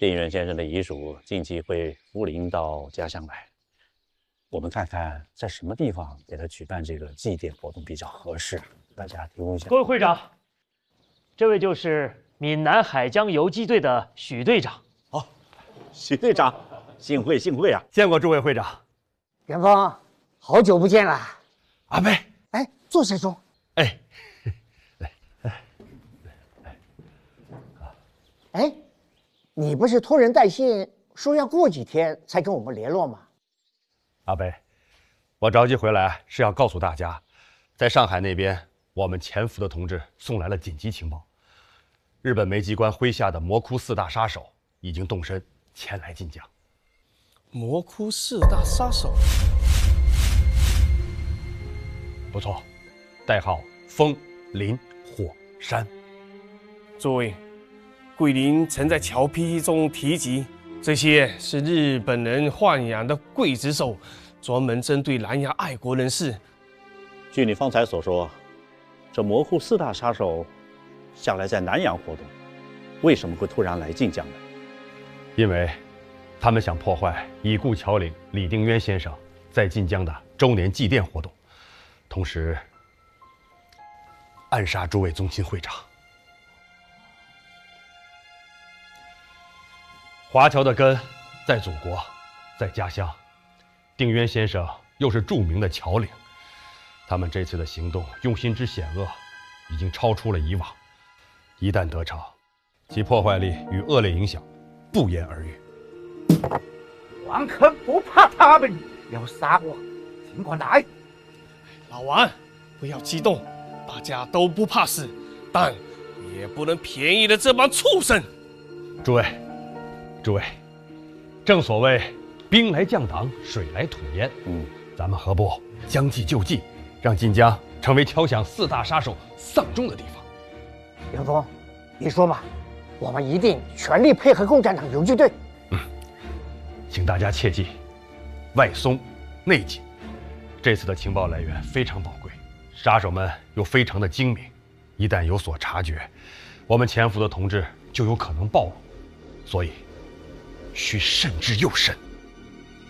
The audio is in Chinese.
定远先生的遗属近期会扶灵到家乡来，我们看看在什么地方给他举办这个祭奠活动比较合适，大家提供一下。 各位会长，这位就是闽南海江游击队的许队长。 哦，许队长，幸会幸会啊！ 见过诸位会长。 元丰，好久不见了。 阿贝， 哎，坐下中。 哎， 哎，你不是托人带信说要过几天才跟我们联络吗？ 阿贝，我着急回来是要告诉大家，在上海那边，我们潜伏的同志送来了紧急情报，日本梅机关麾下的魔窟四大杀手已经动身前来晋江。 魔窟四大杀手， 不错，代号风、林、火、山。 诸位，桂林曾在侨批中提及，这些是日本人豢养的刽子手，专门针对南洋爱国人士。 据你方才所说，这魔窟四大杀手向来在南洋活动，为什么会突然来晋江呢？ 因为他们想破坏已故侨领李定渊先生在晋江的周年祭奠活动，同时暗杀诸位宗亲会长。华侨的根在祖国，在家乡。定渊先生又是著名的侨领，他们这次的行动用心之险恶，已经超出了以往。一旦得逞，其破坏力与恶劣影响不言而喻。 王肯不怕他们，要杀我，尽管来。 老王，不要激动，大家都不怕死，但也不能便宜了这帮畜生。 诸位，正所谓兵来将挡，水来土掩。咱们何不将计就计，让晋江成为敲响四大杀手丧钟的地方？ 元丰，你说吧，我们一定全力配合共产党游击队。 请大家切记，外松内紧。这次的情报来源非常宝贵，杀手们又非常的精明，一旦有所察觉，我们潜伏的同志就有可能暴露，所以需慎之又慎。